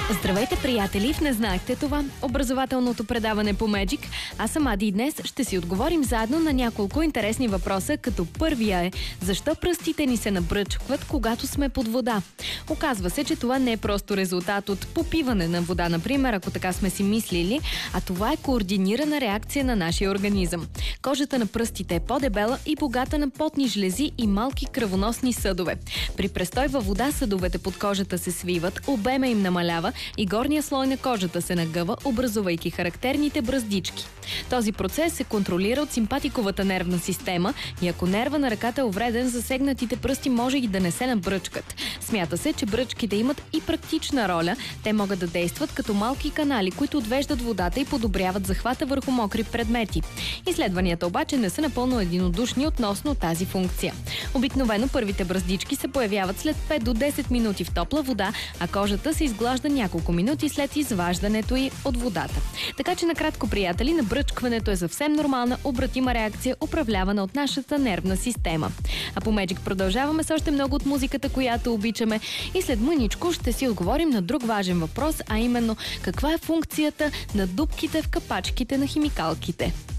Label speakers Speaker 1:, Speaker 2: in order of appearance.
Speaker 1: Здравейте, приятели! В Не знаехте това? Образователното предаване по Magic. Аз съм Ади и днес ще си отговорим заедно на няколко интересни въпроса, като първия е: защо пръстите ни се набръчкват, когато сме под вода? Оказва се, че това не е просто резултат от попиване на вода, например, ако така сме си мислили, а това е координирана реакция на нашия организъм. Кожата на пръстите е по-дебела и богата на потни жлези и малки кръвоносни съдове. При престой във вода съдовете под кожата се свиват, обема им намалява и горния слой на кожата се нагъва, образувайки характерните бръздички. Този процес се контролира от симпатиковата нервна система и ако нерва на ръката е увреден, засегнатите пръсти може и да не се набръчкат. Смята се, че бръчките имат и практична роля. Те могат да действат като малки канали, които отвеждат водата и подобряват захвата върху мокри предмети. Изследванията обаче не са напълно единодушни относно тази функция. Обикновено първите бръздички се появяват след 5 до 10 минути в топла вода, а кожата се изглажда няколко минути след изваждането й от водата. Така че накратко, приятели, набръчкването е съвсем нормална, обратима реакция, управлявана от нашата нервна система. А по Magic продължаваме с още много от музиката, която обичаме, и след мъничко ще си отговорим на друг важен въпрос, а именно: каква е функцията на дупките в капачките на химикалките?